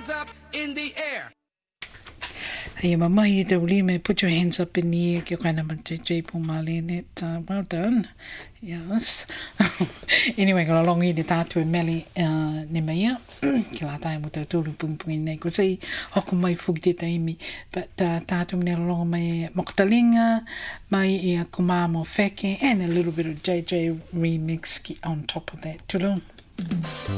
hands up in the air. Hey, mama, you may put your hands up in the air. Kia kaina ma JJ Pumalene. Well done. Yes. Anyway, ko long I te tātou e meli ne meia. Ki la tai mo tūru pungi nei. Ko sei hoko mai fuki te taimi. But tātou mene long mai mokatalinga, mai ia kumamo feke, and a little bit of JJ remix on top of that. Tulung.